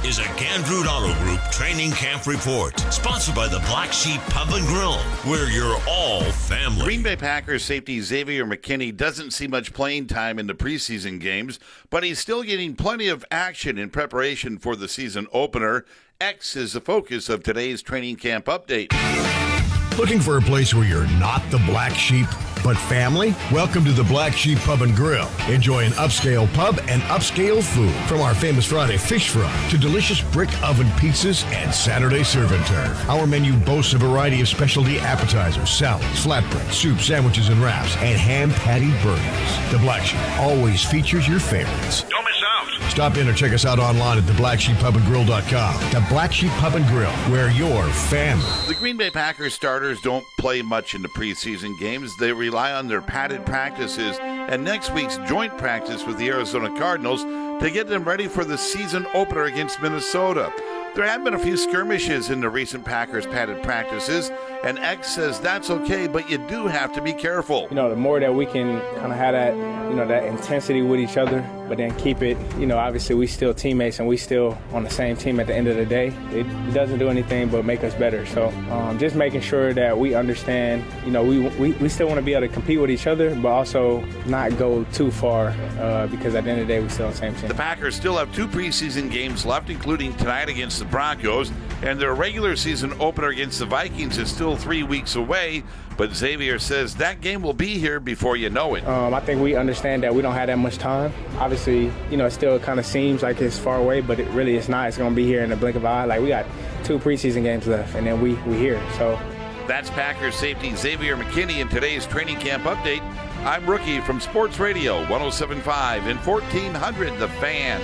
is a Gandrud Auto Group Training Camp Report, sponsored by the Black Sheep Pub and Grill, where you're all family. Green Bay Packers safety Xavier McKinney doesn't see much playing time in the preseason games, but he's still getting plenty of action in preparation for the season opener. X is the focus of today's training camp update. Looking for a place where you're not the black sheep, but family? Welcome to the Black Sheep Pub and Grill. Enjoy an upscale pub and upscale food. From our famous Friday fish fry to delicious brick oven pizzas and Saturday serve and turf. Our menu boasts a variety of specialty appetizers, salads, flatbread, soup, sandwiches, and wraps, and ham patty burgers. The Black Sheep always features your favorites. Don't miss out. Stop in or check us out online at theblacksheeppubandgrill.com. The Black Sheep Pub and Grill, where you're family. The Green Bay Packers starters don't play much in the preseason games. They rely on their padded practices and next week's joint practice with the Arizona Cardinals to get them ready for the season opener against Minnesota. There have been a few skirmishes in the recent Packers padded practices, and X says that's okay, but you do have to be careful. The more that we can kind of have that, that intensity with each other, but then keep it, obviously we still teammates and we still on the same team at the end of the day. It doesn't do anything but make us better. So just making sure that we understand, we still want to be able to compete with each other, but also not go too far because at the end of the day, we still on the same team. The Packers still have 2 preseason games left, including tonight against the Broncos, and their regular season opener against the Vikings is still 3 weeks away, but Xavier says that game will be here before you know it. I think we understand that we don't have that much time. Obviously, it still kind of seems like it's far away, but it really is not. It's going to be here in the blink of an eye. Like, we got 2 preseason games left, and then we here. So that's Packers safety Xavier McKinney in today's training camp update. I'm Rookie from Sports Radio 107.5 and 1400 The Fan.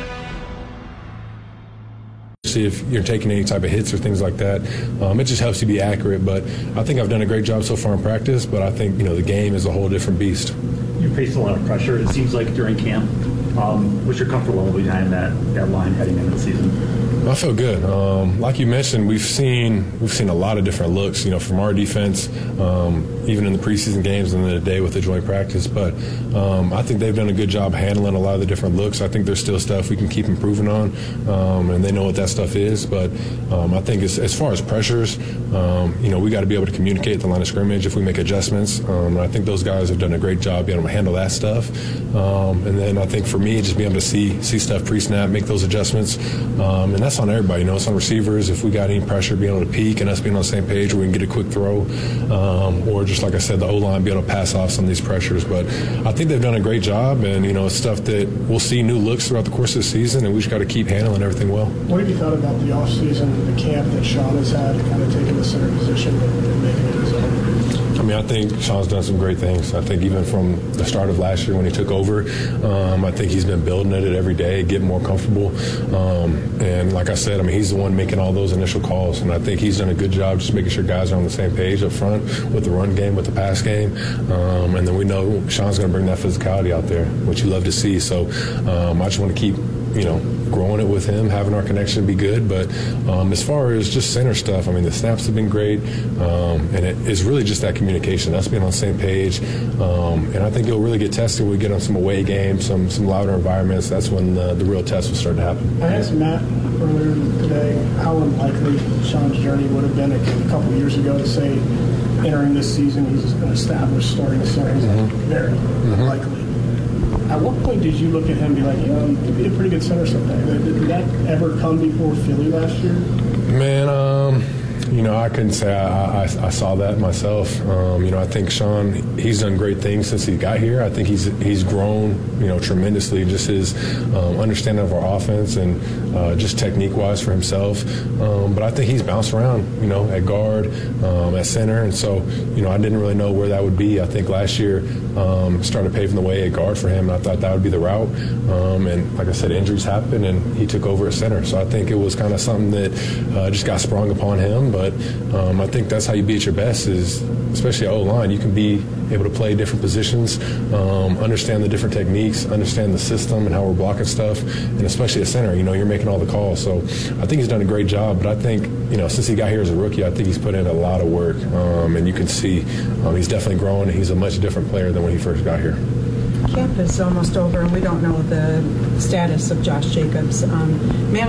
See if you're taking any type of hits or things like that. It just helps you be accurate. But I think I've done a great job so far in practice, but I think, the game is a whole different beast. You faced a lot of pressure, it seems like, during camp. What's your comfort level behind that line heading into the season? I feel good. Like you mentioned, we've seen a lot of different looks, from our defense, even in the preseason games and then today with the joint practice. But I think they've done a good job handling a lot of the different looks. I think there's still stuff we can keep improving on, and they know what that stuff is. But I think as far as pressures, we got to be able to communicate the line of scrimmage if we make adjustments. And I think those guys have done a great job being able to handle that stuff. And then I think for me, just being able to see stuff pre-snap, make those adjustments, and that's on everybody. It's on receivers. If we got any pressure, being able to peek and us being on the same page where we can get a quick throw, or just like I said, the O-line be able to pass off some of these pressures. But I think they've done a great job, and it's stuff that we'll see new looks throughout the course of the season, and we just got to keep handling everything well. What have you thought about the offseason, the camp that Sean has had, kind of taking the center position and making it his own? I think Sean's done some great things. I think even from the start of last year when he took over, I think he's been building at it every day, getting more comfortable. And like I said, he's the one making all those initial calls, and I think he's done a good job just making sure guys are on the same page up front with the run game, with the pass game. And then we know Sean's going to bring that physicality out there, which you love to see. So I just want to keep growing it with him, having our connection be good. But as far as just center stuff, the snaps have been great, and it's really just that communication, us being on the same page. And I think it'll really get tested when we get on some away games, some louder environments. That's when the real test will start to happen. I asked Matt earlier today how unlikely Sean's journey would have been a couple of years ago to say entering this season he's an established starting center. He's very unlikely. At what point did you look at him and be like, he could be a pretty good center someday? Did that ever come before Philly last year? Man, I couldn't say I saw that myself. I think Sean, he's done great things since he got here. I think he's grown, tremendously, just his understanding of our offense and just technique-wise for himself. But I think he's bounced around, at guard, at center, and so, I didn't really know where that would be. I think last year started paving the way at guard for him, and I thought that would be the route. And like I said, injuries happened, and he took over at center. So I think it was kind of something that just got sprung upon him. But I think that's how you be at your best, is especially at O-line. You can be able to play different positions, understand the different techniques, understand the system and how we're blocking stuff, and especially at center, you're making all the calls. So I think he's done a great job, but I think, since he got here as a rookie, I think he's put in a lot of work, and you can see he's definitely grown, and he's a much different player than when he first got here. Camp is almost over, and we don't know the status of Josh Jacobs.